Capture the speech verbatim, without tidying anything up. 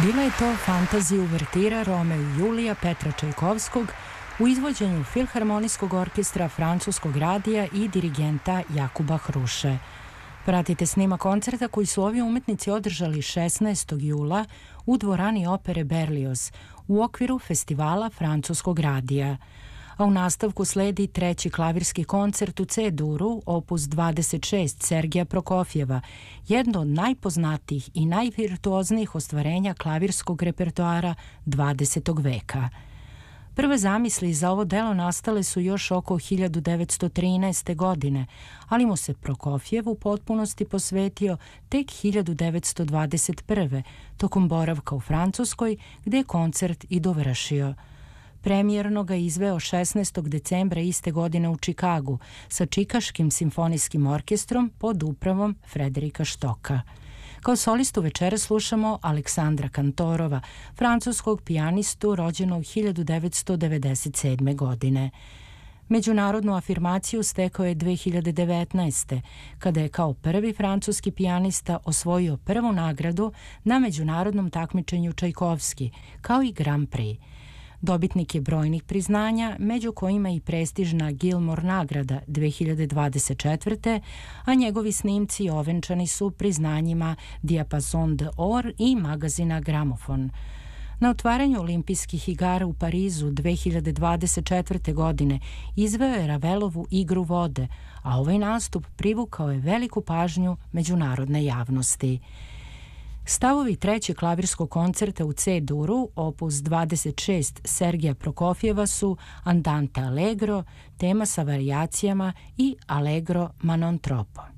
Bila je to fantazi uvertira Romeo i Julija Petra Čajkovskog u izvođenju Filharmonijskog orkestra Francuskog radija i dirigenta Jakuba Hruše. Pratite snima koncerta koji su ovi umetnici održali šesnaestog jula u dvorani opere Berlioz u okviru festivala Francuskog radija. A u nastavku sledi treći klavirski koncert u C-duru, opus dvadeset šest Sergija Prokofjeva, jedno od najpoznatijih i najvirtuoznijih ostvarenja klavirskog repertoara dvadesetog veka. Prve zamisli za ovo delo nastale su još oko hiljadu devetsto trinaeste. godine, ali mu se Prokofjev u potpunosti posvetio tek hiljadu devetsto dvadeset prve. tokom boravka u Francuskoj, gde je koncert i dovršio. Premijerno ga izveo šesnaestog decembra iste godine u Čikagu sa Čikaškim simfonijskim orkestrom pod upravom Frederika Štoka. Kao solistu večera slušamo Aleksandra Kantorova, francuskog pijanistu rođenog hiljadu devetsto devedeset sedme. godine. Međunarodnu afirmaciju stekao je dve hiljade devetnaeste. kada je kao prvi francuski pijanista osvojio prvu nagradu na međunarodnom takmičenju Čajkovski, kao i Grand Prix. Dobitnik je brojnih priznanja, među kojima i prestižna Gilmour nagrada dve hiljade dvadeset četvrte. a njegovi snimci ovenčani su priznanjima Diapason d'Or i magazina Gramofon. Na otvaranju olimpijskih igara u Parizu dve hiljade dvadeset četvrte. godine izveo je Ravelovu Igru vode, a ovaj nastup privukao je veliku pažnju međunarodne javnosti. Stavovi trećeg klavirskog koncerta u C-duru, opus dvadeset šest Sergija Prokofjeva su Andante Allegro, tema sa varijacijama i Allegro ma non troppo.